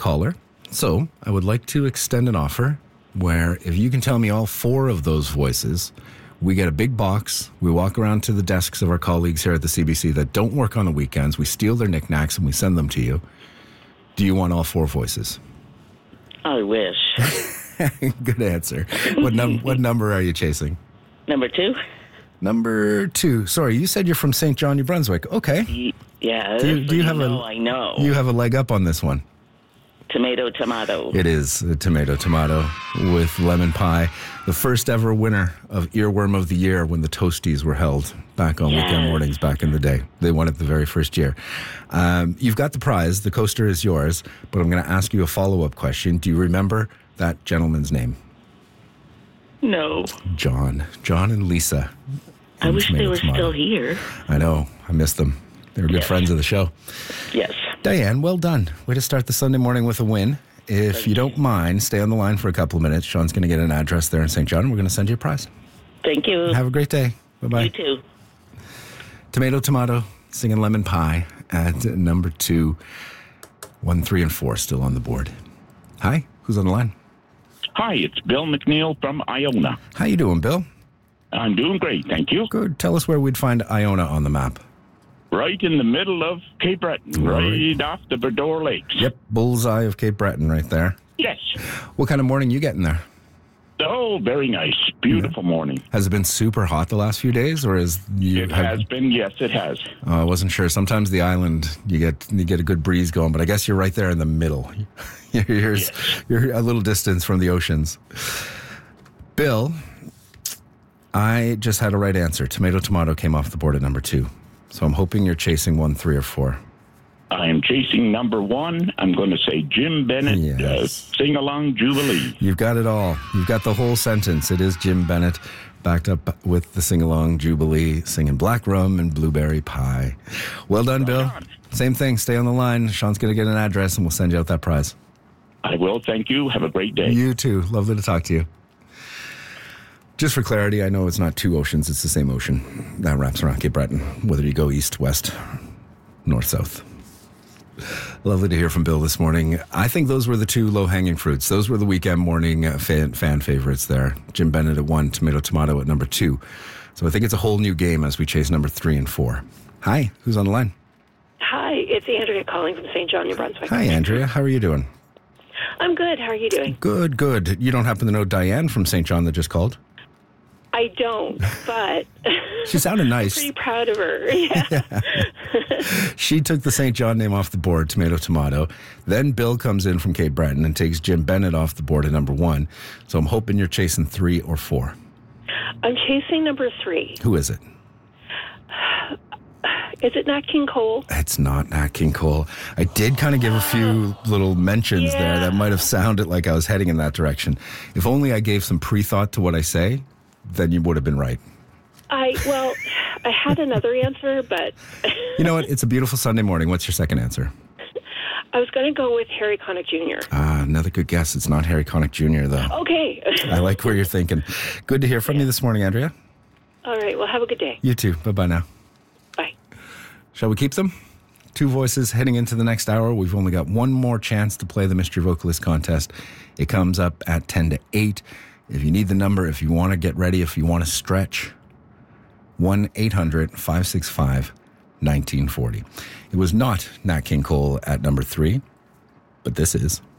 caller. So I would like to extend an offer where if you can tell me all 4 of those voices, we get a big box. We walk around to the desks of our colleagues here at the CBC that don't work on the weekends. We steal their knickknacks and we send them to you. Do you want all 4 voices? I wish. Good answer. What number are you chasing? Number 2? Number 2. Sorry, you said you're from St. John, New Brunswick. Okay. Yeah. Do you have I know. You have a leg up on this one. Tomato. It is a tomato with lemon pie. The first ever winner of Earworm of the Year when the Toasties were held back on weekend mornings back in the day. They won it the very first year. You've got the prize. The coaster is yours, but I'm going to ask you a follow-up question. Do you remember that gentleman's name? No. John and Lisa. I wish they were still here. I know. I miss them. They were good friends of the show. Yes. Diane, well done. Way to start the Sunday morning with a win. If you don't mind, stay on the line for a couple of minutes. Sean's going to get an address there in St. John. We're going to send you a prize. Thank you. Have a great day. Bye-bye. You too. Tomato, singing lemon pie at number 2. 1, 3, and 4 still on the board. Hi, who's on the line? Hi, it's Bill McNeil from Iona. How you doing, Bill? I'm doing great, thank you. Good. Tell us where we'd find Iona on the map. Right in the middle of Cape Breton, right off the Berdore Lakes. Yep, bullseye of Cape Breton right there. Yes. What kind of morning you getting there? Oh, very nice. Beautiful morning. Has it been super hot the last few days, or has you? It has been, yes, it has. I wasn't sure. Sometimes the island, you get a good breeze going, but I guess you're right there in the middle. You're a little distance from the oceans. Bill, I just had a right answer. Tomato came off the board at number 2. So I'm hoping you're chasing 1, 3, or 4. I am chasing number 1. I'm going to say Jim Bennett, Sing Along Jubilee. You've got it all. You've got the whole sentence. It is Jim Bennett, backed up with the Sing Along Jubilee, singing Black Rum and Blueberry Pie. Well done, Bill. Same thing. Stay on the line. Sean's going to get an address, and we'll send you out that prize. I will. Thank you. Have a great day. You too. Lovely to talk to you. Just for clarity, I know it's not 2 oceans. It's the same ocean that wraps around Cape Breton, whether you go east, west, north, south. Lovely to hear from Bill this morning. I think those were the 2 low-hanging fruits. Those were the weekend morning fan favorites there. Jim Bennett at 1, Tomato at number 2. So I think it's a whole new game as we chase number 3 and 4. Hi, who's on the line? Hi, it's Andrea calling from St. John, New Brunswick. Hi, Andrea. How are you doing? I'm good. How are you doing? Good. You don't happen to know Diane from St. John that just called? I don't, but she sounded nice. I'm pretty proud of her. Yeah. She took the St. John name off the board, Tomato. Then Bill comes in from Cape Breton and takes Jim Bennett off the board at number 1. So I'm hoping you're chasing 3 or 4. I'm chasing number 3. Who is it? Is it Nat King Cole? It's not Nat King Cole. I did kind of give a few little mentions there that might have sounded like I was heading in that direction. If only I gave some pre-thought to what I say, then you would have been right. I had another answer, but... You know what? It's a beautiful Sunday morning. What's your second answer? I was going to go with Harry Connick Jr. Another good guess. It's not Harry Connick Jr., though. Okay. I like where you're thinking. Good to hear from you this morning, Andrea. All right. Well, have a good day. You too. Bye-bye now. Bye. Shall we keep them? 2 voices heading into the next hour. We've only got one more chance to play the Mystery Vocalist Contest. It comes up at 10 to 8. If you need the number, if you want to get ready, if you want to stretch, 1-800-565-1940. It was not Nat King Cole at number 3, but this is...